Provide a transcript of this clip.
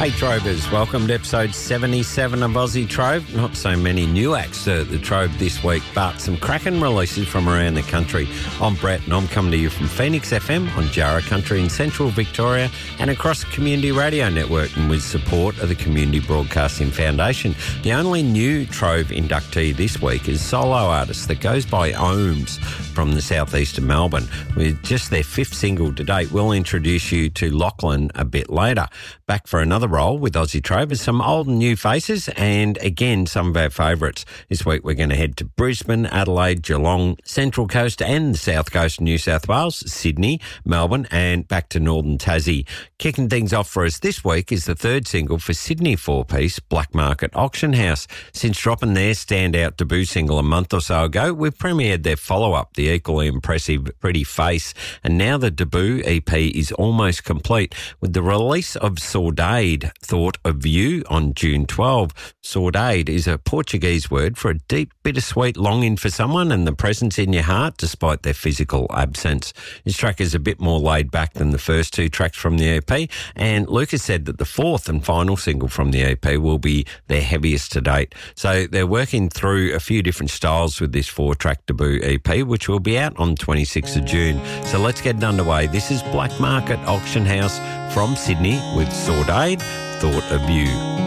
Hey Trovers, welcome to episode 77 of Aussie Trove. Not so many new acts at the Trove this week, but some cracking releases from around the country. I'm Brett and I'm coming to you from Phoenix FM on Jarrah Country in central Victoria and across the Community Radio Network, and with support of the Community Broadcasting Foundation. The only new Trove inductee this week is solo artist that goes by Ohms from the southeast of Melbourne. With just their fifth single to date, we'll introduce you to Lachlan a bit later. Back for another roll with Aussie Trove with some old and new faces, and again some of our favourites. This week we're going to head to Brisbane, Adelaide, Geelong, Central Coast and the South Coast of New South Wales, Sydney, Melbourne and back to Northern Tassie. Kicking things off for us this week is the third single for Sydney four-piece Black Market Auction House. Since dropping their standout debut single a month or so ago, we've premiered their follow-up, the equally impressive Pretty Face, and now the debut EP is almost complete with the release of Saudade, Thought of You, on June 12. Saudade is a Portuguese word for a deep, bittersweet longing for someone and the presence in your heart despite their physical absence. This track is a bit more laid back than the first two tracks from the EP, and Lucas said that the fourth and final single from the EP will be their heaviest to date. So they're working through a few different styles with this four-track debut EP, which will be out on 26th of June. So let's get it underway. This is Black Market Auction House from Sydney with Saudade, Thought of You.